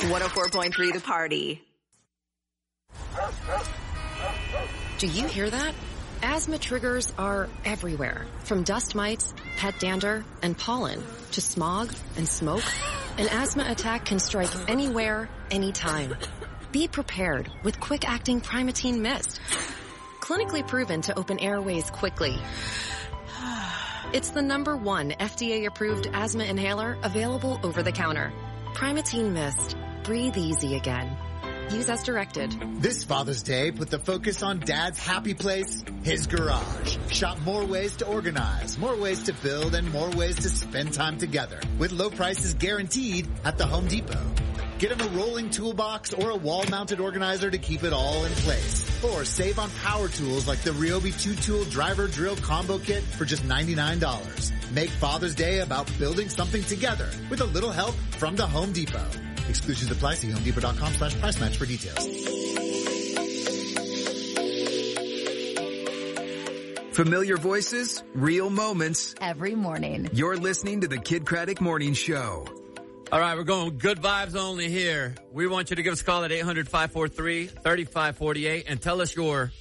104.3 The Party. Do you hear that? Asthma triggers are everywhere, from dust mites, pet dander, and pollen, to smog and smoke. An asthma attack can strike anywhere, anytime. Be prepared with quick-acting Primatene Mist. Clinically proven to open airways quickly. It's the #1 FDA-approved asthma inhaler available over the counter. Primatene Mist. Breathe easy again. Use as directed. This Father's Day, put the focus on Dad's happy place, his garage. Shop more ways to organize, more ways to build, and more ways to spend time together. With low prices guaranteed at the Home Depot. Get him a rolling toolbox or a wall-mounted organizer to keep it all in place. Or save on power tools like the Ryobi 2-tool driver drill combo kit for just $99. Make Father's Day about building something together with a little help from the Home Depot. Exclusions apply. See HomeDepot.com/price match for details. Familiar voices, real moments. Every morning. You're listening to the Kid Craddock Morning Show. All right, we're going good vibes only here. We want you to give us a call at 800-543-3548 and tell us your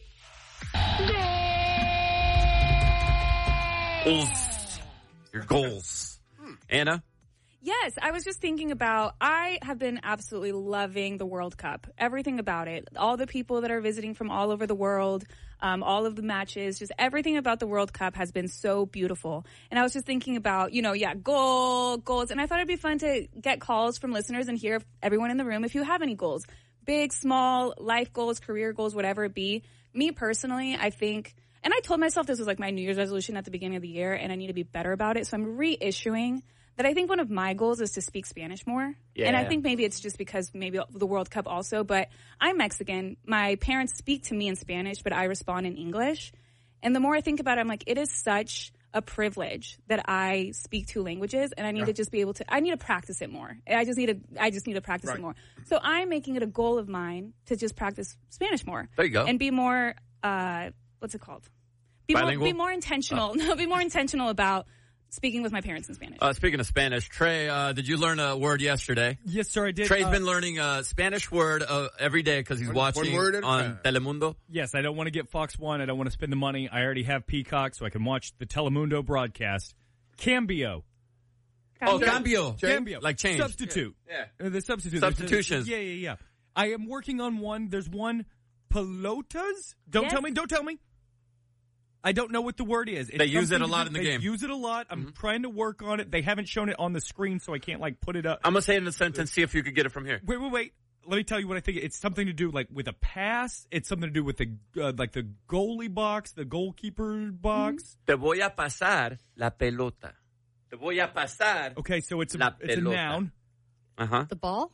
goals. Anna? Yes, I was just thinking about, I have been absolutely loving the World Cup. Everything about it. All the people that are visiting from all over the world, all of the matches, just everything about the World Cup has been so beautiful. And I was just thinking about, goals. And I thought it'd be fun to get calls from listeners and hear everyone in the room if you have any goals. Big, small, life goals, career goals, whatever it be. Me personally, I think, and I told myself this was like my New Year's resolution at the beginning of the year, and I need to be better about it. So I'm reissuing that I think one of my goals is to speak Spanish more. Yeah. And I think maybe it's just because maybe the World Cup also, but I'm Mexican. My parents speak to me in Spanish, but I respond in English. And the more I think about it, I'm like, it is such a privilege that I speak 2 languages, and I need to just be able to, I need to practice it more. I just need to practice it more. So I'm making it a goal of mine to just practice Spanish more. There you go. And be more, what's it called? Be more intentional. Be more intentional about speaking with my parents in Spanish. Speaking of Spanish, Trey, did you learn a word yesterday? Yes, sir, I did. Trey's been learning a Spanish word every day because he's watching on Telemundo. Yes, I don't want to get Fox 1. I don't want to spend the money. I already have Peacock, so I can watch the Telemundo broadcast. Cambio. Oh, cambio. Cambio. Like change. Substitute. Yeah. The substitute. Substitutions. Yeah. I am working on one. There's one, pelotas. Don't tell me. I don't know what the word is. They use it a lot in the game. They use it a lot. I'm trying to work on it. They haven't shown it on the screen, so I can't, put it up. I'm going to say it in a sentence, see if you could get it from here. Wait. Let me tell you what I think. It's something to do, with a pass. It's something to do with the goalie box, the goalkeeper box. Te voy a pasar la pelota. Te voy a pasar. Okay, so it's a noun. The ball?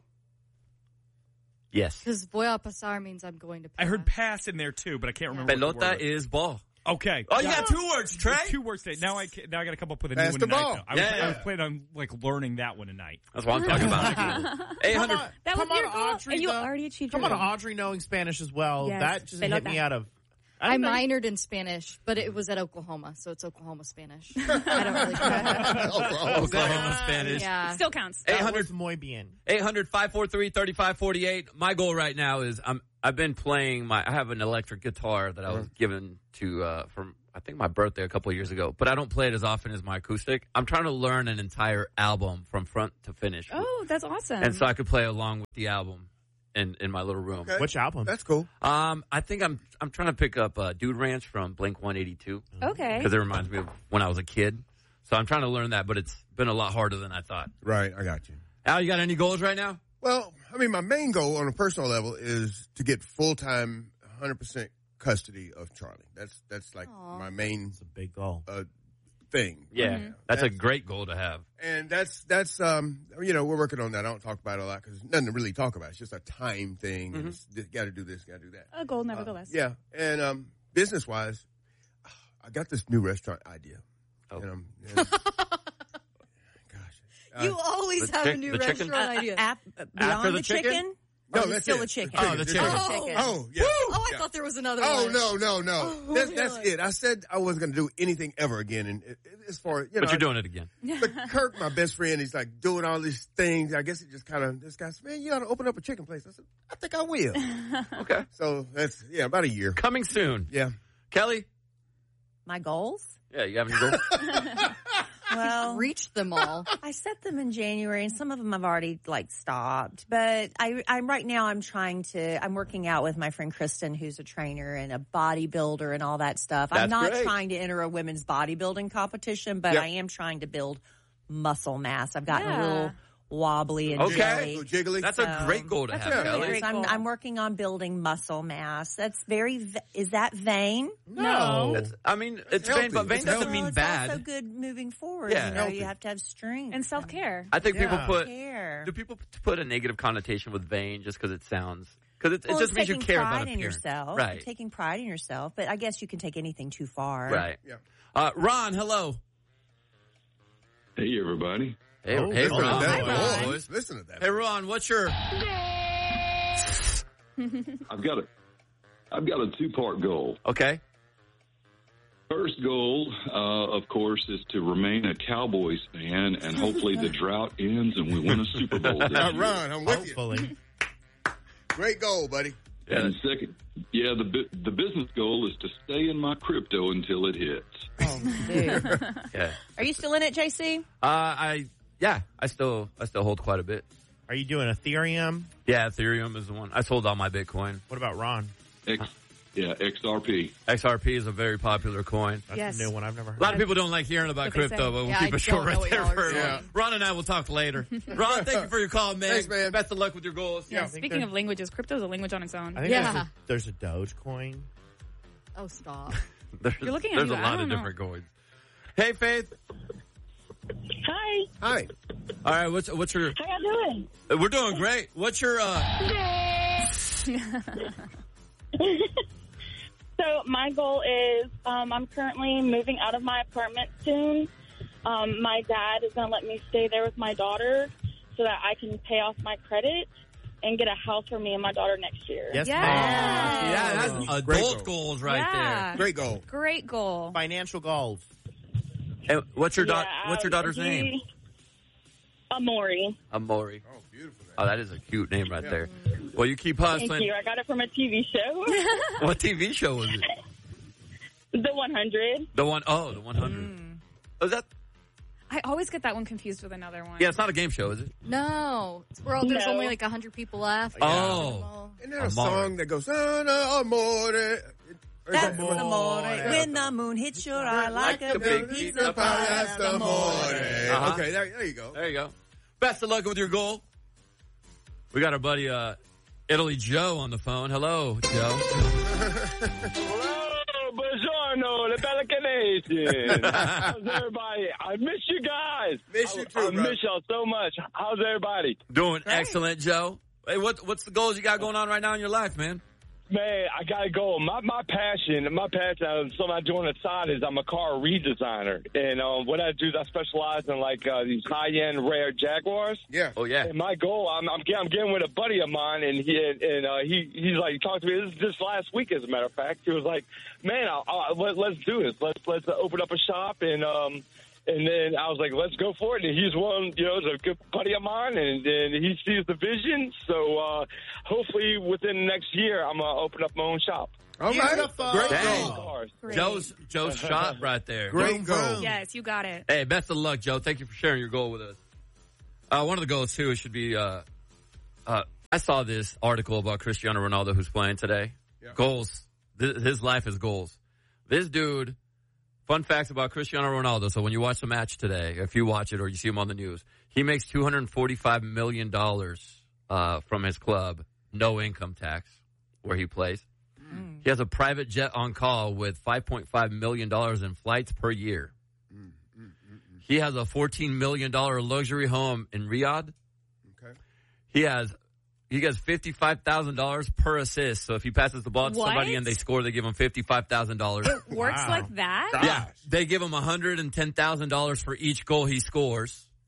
Yes. Because voy a pasar means I'm going to pass. I heard pass in there, too, but I can't remember what the word Pelota is ball. Okay. Oh, you got 2 words, Trey. 2 words today. Now I got to come up with a new one tonight. I was planning on learning that one tonight. That's what I'm talking about. 800. That was your goal, Audrey, and you already achieved your goal. Come on, Audrey knowing Spanish as well. Yes. That just hit me out of. I minored in Spanish, but it was at Oklahoma, so it's Oklahoma Spanish. I don't really care. Oklahoma Spanish. Yeah. Still counts. 800 muy bien. 800-543-3548. My goal right now is I've been playing I have an electric guitar that I was given to from I think my birthday a couple of years ago, but I don't play it as often as my acoustic. I'm trying to learn an entire album from front to finish. Oh, that's awesome. And so I could play along with the album in my little room. Okay. Which album? That's cool. I think I'm trying to pick up Dude Ranch from Blink-182. Okay. Because it reminds me of when I was a kid. So I'm trying to learn that, but it's been a lot harder than I thought. Right, I got you. Al, you got any goals right now? Well, my main goal on a personal level is to get full-time, 100% custody of Charlie. That's my main. It's a big goal. Thing. Yeah, that's a great goal to have. And that's we're working on that. I don't talk about it a lot because there's nothing to really talk about. It's just a time thing. Got to do this, got to do that. A goal, nevertheless. Yeah, and business wise, I got this new restaurant idea. Oh. And you always have a new restaurant idea. After the chicken? No, Oh, that's still it. a chicken. Oh, the chicken. Oh, yeah. Oh, I thought there was another Oh, one. no. That's it. I said I wasn't going to do anything ever again. And as far, But you're doing it again. But Kirk, my best friend, he's like doing all these things. I guess he just kind of, this guy said, man, you ought to open up a chicken place. I said, I think I will. Okay. So that's, about a year. Coming soon. Yeah. Kelly? My goals? Yeah, you have any goals? Well, Reached them all. I set them in January, and some of them I've already stopped. But I'm right now. I'm working out with my friend Kristen, who's a trainer and a bodybuilder and all that stuff. I'm That's not great. trying to enter a women's bodybuilding competition, but Yep. I am trying to build muscle mass. I've gotten a Yeah. little wobbly and Okay. jelly. Go jiggly. That's a great goal to That's have, a really Kelly. great So goal. I'm working on building muscle mass. That's is that vain? No. It's vain, but healthy. vain It's doesn't healthy. mean it's bad. also good moving forward. Yeah. You know, Healthy. you have to have strength And self-care. I think people Yeah. care. do people put a negative connotation with vain just because it sounds, because it Well, just it's means you taking care pride about in appearance. yourself. Right. Taking pride in yourself, but I guess you can take anything too far. Right. Yeah. Ron, hello. Hey, everybody. Hey, Oh, hey listen to Ron. that Hey, voice. boys. Listen to that. Hey, Ron, what's your... I've got a two-part goal. Okay. First goal, of course, is to remain a Cowboys fan, and hopefully the drought ends and we win a Super Bowl this year. Ron, I'm with Hopefully. you. Great goal, buddy. And second, the business goal is to stay in my crypto until it hits. Oh, dude. Yeah. Are you still in it, JC? I still hold quite a bit. Are you doing Ethereum? Yeah, Ethereum is the one. I sold all my Bitcoin. What about Ron? XRP. XRP is a very popular coin. That's Yes. a new one I've never A heard. lot of people don't like hearing about What they crypto, say. but we'll Yeah, keep I it short don't know right what there y'all are for saying. Ron and I will talk later. Ron, thank you for your call, man. Thanks, man. Best of luck with your goals. Yeah, I think speaking that- of languages, crypto is a language on its own. I think Yeah. there's a Dogecoin. Oh, stop. You're looking at There's me a like, I lot of don't know. different coins. Hey, Faith. Hi. Hi. All right, what's your... How y'all doing? We're doing great. What's your... So my goal is I'm currently moving out of my apartment soon. My dad is going to let me stay there with my daughter so that I can pay off my credit and get a house for me and my daughter next year. Yes, Yeah. ma'am. Yeah, that's Great adult goal. goals right Yeah. Great goal. Great goal. Financial goals. there. And what's your Yeah, what's your daughter's name? Amori. Amori. Oh, beautiful. Oh, that is a cute name right there. Well, you keep Thank hustling. you. I got it from a TV show. What TV show was it? The 100. The 100. Oh, is that? I always get that one confused with another one. Yeah, it's not a game show, is it? No. It's where there's No. only like 100 people left. Oh. Isn't there a Amore. song that goes, Sana Amore? That's amore. When the moon hits your eye like a big piece of pie. That's amore. Uh-huh. Okay, there you go. There you go. Best of luck with your goal. We got our buddy Italy Joe on the phone. Hello, Joe. Buongiorno, le belle Canadian. How's everybody? I miss you guys. Miss you too, I bro. miss y'all so much. How's everybody? Doing excellent, Joe. Hey, what's the goals you got going on right now in your life, man? Man, I gotta go. My passion, something I do on the side is I'm a car redesigner, and what I do is I specialize in like these high-end rare Jaguars. Yeah. Oh yeah. And my goal, I'm getting with a buddy of mine, and he's like, he talked to me. This is just last week, as a matter of fact. He was like, "Man, let's do this. Let's open up a shop." And then I was like, let's go for it. And he's one, is a good buddy of mine, and he sees the vision. So hopefully within the next year, I'm going to open up my own shop. All right. Great Dang. goal. Great. Joe's shot right there. Great goal. Yes, you got it. Hey, best of luck, Joe. Thank you for sharing your goal with us. One of the goals, too, should be, I saw this article about Cristiano Ronaldo who's playing today. Yeah. Goals. His life is goals. This dude, fun facts about Cristiano Ronaldo. So when you watch the match today, if you watch it or you see him on the news, he makes $245 million from his club, no income tax, where he plays. He has a private jet on call with $5.5 million in flights per year. He has a $14 million luxury home in Riyadh. Okay. He gets $55,000 per assist. So if he passes the ball to somebody What? and they score, they give him $55,000. Works Wow. like that? Yeah, they give him $110,000 for each goal he scores.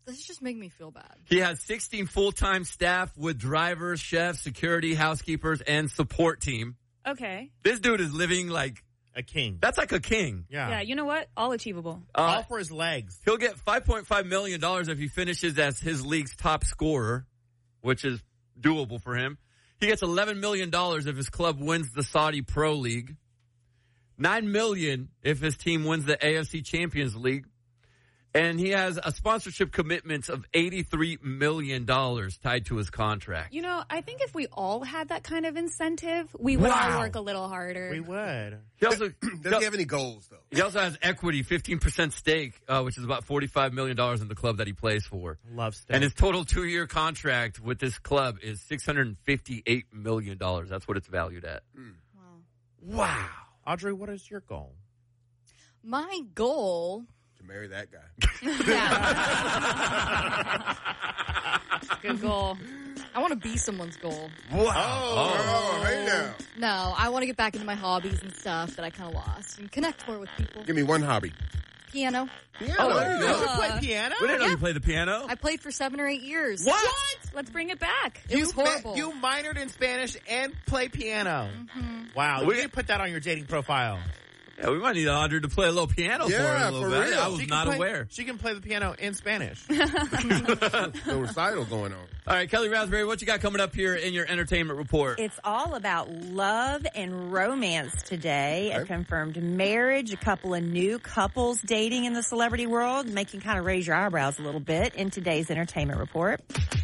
This just make me feel bad. He has 16 full-time staff with drivers, chefs, security, housekeepers, and support team. Okay. This dude is living like a king. That's like a king. Yeah, you know what? All achievable. All for his legs. He'll get $5.5 million if he finishes as his league's top scorer, which is doable for him. He gets $11 million if his club wins the Saudi Pro League. $9 million if his team wins the AFC Champions League. And he has a sponsorship commitment of $83 million tied to his contract. You know, I think if we all had that kind of incentive, we would all work a little harder. We would. He also doesn't have any goals, though. He also has equity, 15% stake, which is about $45 million in the club that he plays for. Love stake. And his total 2-year contract with this club is $658 million. That's what it's valued at. Wow. Audrey, what is your goal? My goal... to marry that guy. Good goal. I want to be someone's goal. Oh, hey now. No, I want to get back into my hobbies and stuff that I kind of lost and connect more with people. Give me one hobby. Piano. Oh, there you go. You play piano? We didn't know you played the piano. I played for 7 or 8 years. What? Let's bring it back. It was horrible. You minored in Spanish and play piano. Mm-hmm. Wow. You need to put that on your dating profile. Yeah, we might need Audrey to play a little piano for her a little bit. real. I was not aware. She can play the piano in Spanish. No recital going on. All right, Kelly Raspberry, what you got coming up here in your entertainment report? It's all about love and romance today. A confirmed marriage, a couple of new couples dating in the celebrity world, making kind of raise your eyebrows a little bit in today's entertainment report.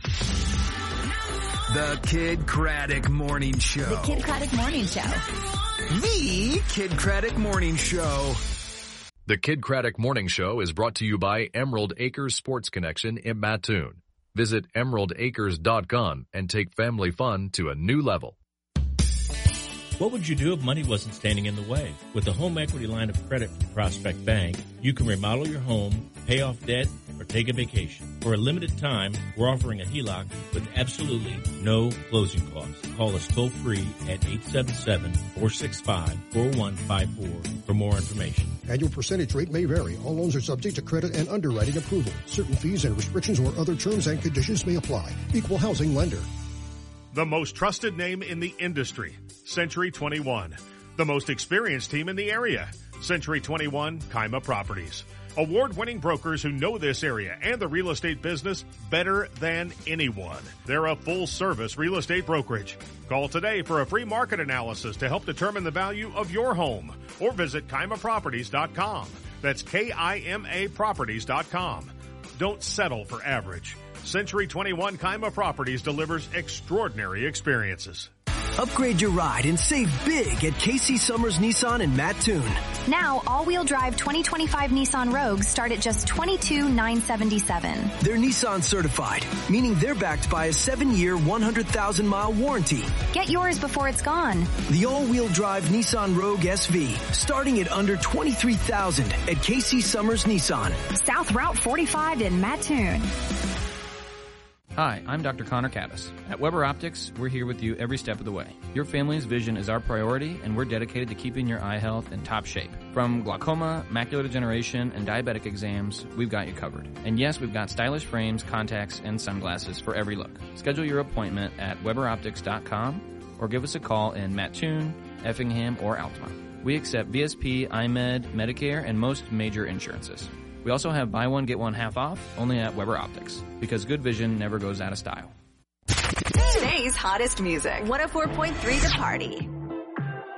The Kid Craddock Morning Show. The Kid Craddock Morning Show. The Kid Craddock Morning Show. The Kid Craddock Morning Show is brought to you by Emerald Acres Sports Connection in Mattoon. Visit emeraldacres.com and take family fun to a new level. What would you do if money wasn't standing in the way? With a home equity line of credit from Prospect Bank, you can remodel your home, pay off debt, or take a vacation. For a limited time, we're offering a HELOC with absolutely no closing costs. Call us toll-free at 877-465-4154 for more information. Annual percentage rate may vary. All loans are subject to credit and underwriting approval. Certain fees and restrictions or other terms and conditions may apply. Equal housing lender. The most trusted name in the industry, Century 21. The most experienced team in the area, Century 21 Kaima Properties. Award-winning brokers who know this area and the real estate business better than anyone. They're a full-service real estate brokerage. Call today for a free market analysis to help determine the value of your home or visit KaimaProperties.com. That's KIMA Properties.com. Don't settle for average. Century 21 Kaima Properties delivers extraordinary experiences. Upgrade your ride and save big at Casey Summers Nissan in Mattoon. Now, all-wheel drive 2025 Nissan Rogues start at just $22,977. They're Nissan certified, meaning they're backed by a 7-year, 100,000-mile warranty. Get yours before it's gone. The all-wheel drive Nissan Rogue SV, starting at under $23,000 at Casey Summers Nissan. South Route 45 in Mattoon. Hi, I'm Dr. Connor Caddis. At Weber Optics, we're here with you every step of the way. Your family's vision is our priority, and we're dedicated to keeping your eye health in top shape. From glaucoma, macular degeneration, and diabetic exams, we've got you covered. And yes, we've got stylish frames, contacts, and sunglasses for every look. Schedule your appointment at weberoptics.com or give us a call in Mattoon, Effingham, or Altamont. We accept VSP, IMED, Medicare, and most major insurances. We also have buy one, get one half off, only at Weber Optics, because good vision never goes out of style. Today's hottest music, 104.3 The Party.